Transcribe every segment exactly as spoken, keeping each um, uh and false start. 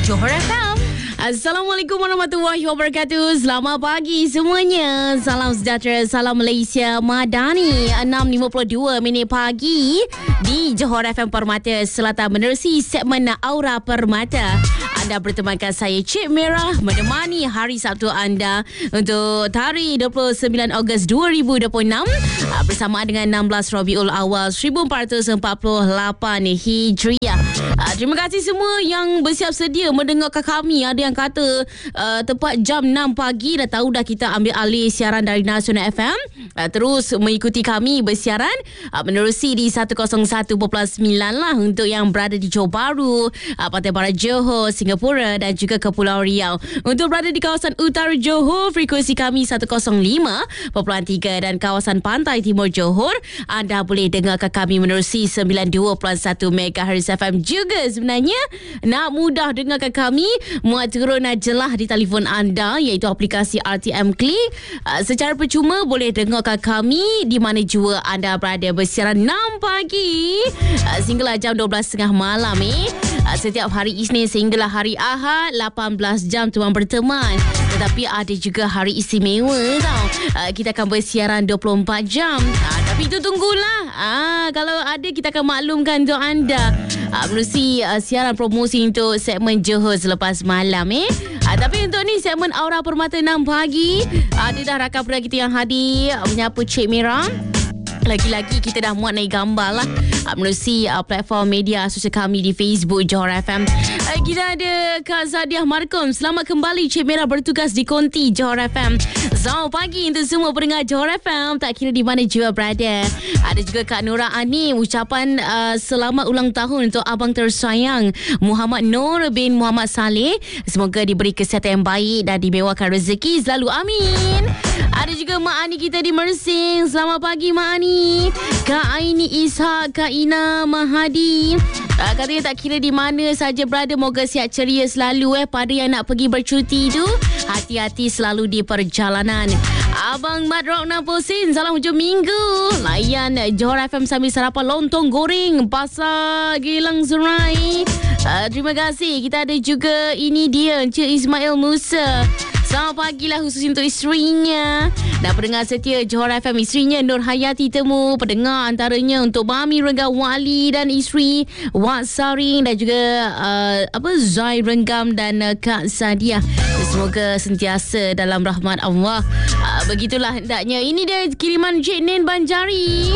Johor F M. Assalamualaikum warahmatullahi wabarakatuh. Selamat pagi semuanya. Salam sejahtera, salam Malaysia Madani. enam lima puluh dua minit pagi di Johor F M Permata Selatan menerusi segmen Aura Permata. Anda bertemankan saya Cik Merah menemani hari Sabtu anda untuk tarikh dua puluh sembilan Ogos dua ribu dua puluh enam bersama dengan enam belas Rabiul Awal seribu empat ratus empat puluh lapan Hijriah. Terima kasih semua yang bersiap sedia mendengarkan kami. Ada yang kata uh, tepat jam enam pagi dah tahu dah kita ambil alih siaran dari Nasional F M. Uh, terus mengikuti kami bersiaran uh, menerusi di seratus satu perpuluhan sembilan lah untuk yang berada di Johor Bahru, uh, Pantai Barat Johor, Singapura dan juga Kepulauan Riau. Untuk berada di kawasan utara Johor, frekuensi kami seratus lima perpuluhan tiga dan kawasan pantai timur Johor, anda boleh dengarkan kami menerusi sembilan puluh dua perpuluhan satu megahertz F M juga. Sebenarnya nak mudah dengarkan kami, muat turun jelah di telefon anda iaitu aplikasi R T M Click. Uh, secara percuma boleh dengarkan kami di mana jua anda berada bersiaran enam pagi uh, sehinggalah jam dua belas tiga puluh malam eh. Uh, setiap hari Isnin sehinggalah hari Ahad lapan belas jam tuan berteman. Tetapi ada juga hari istimewa tau. Uh, kita akan bersiaran dua puluh empat jam. Uh, tapi itu tunggulah. Ah, kalau ada kita akan maklumkan untuk anda. Uh, menerusi uh, siaran promosi untuk segmen Johor selepas malam eh. Uh, tapi untuk ni segmen Aura Permata enam pagi, ada dah rakan perdana kita yang hadir menyapa Cik Merah. Lagi-lagi kita dah muat naik gambar lah uh, menerusi uh, platform media sosial kami di Facebook Johor F M. Uh, kita ada Kak Zadiah Markom. Selamat kembali Cik Merah bertugas di Konti Johor F M. Selamat pagi untuk semua pendengar Johor F M, tak kira di mana jua berada. Ada juga Kak Nora Ani, ucapan uh, selamat ulang tahun untuk abang tersayang Muhammad Nur bin Muhammad Saleh. Semoga diberi kesihatan yang baik dan dimewahkan rezeki selalu, amin. Ada juga Mak Ani kita di Mersing. Selamat pagi Mak Ani. Kak Aini Ishak, Kak Ina Mahadi. Uh, katanya tak kira di mana saja berada, moga sihat ceria selalu eh. Pada yang nak pergi bercuti tu, hati-hati selalu di perjalanan. Abang Mat Rock enam puluh sen, salam hujung minggu. Layan Johor F M sambil sarapan lontong goreng Pasar Gilang Serai. Uh, terima kasih. Kita ada juga ini dia Encik Ismail Musa. Selamat pagi lah khusus untuk isterinya dan pendengar setia Johor F M, isterinya Nur Hayati Temu. Pendengar antaranya untuk Mami Renggam Wali dan isteri Wak Saring dan juga uh, apa Zai Renggam dan uh, Kak Sadiah. Semoga sentiasa dalam rahmat Allah. Uh, begitulah hendaknya. Ini dia kiriman Cik Nen Banjari.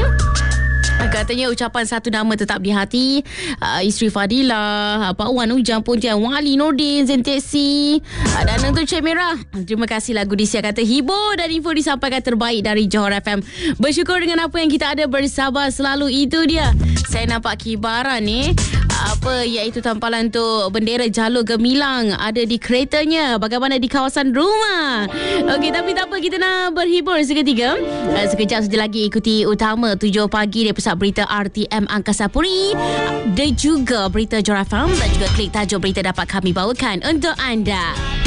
Katanya ucapan satu nama tetap di hati. uh, Isteri Fadilah, Pak Wan Ujang Pontian, Wali Nordin, Zenteksi, uh, dan untuk Cik Merah. Terima kasih lagu disiap kata hibur dan info disampaikan terbaik dari Johor F M. Bersyukur dengan apa yang kita ada, bersabar selalu, itu dia. Saya nampak kibaran ni apa iaitu tampalan untuk bendera jalur gemilang ada di keretanya. Bagaimana di kawasan rumah? Okey, tapi tak apa, kita nak berhibur seketika. uh, Sekejap saja lagi ikuti utama tujuh pagi dari pusat berita R T M Angkasa Puri dan juga berita Johor F M dan juga klik tajuk berita dapat kami bawakan untuk anda.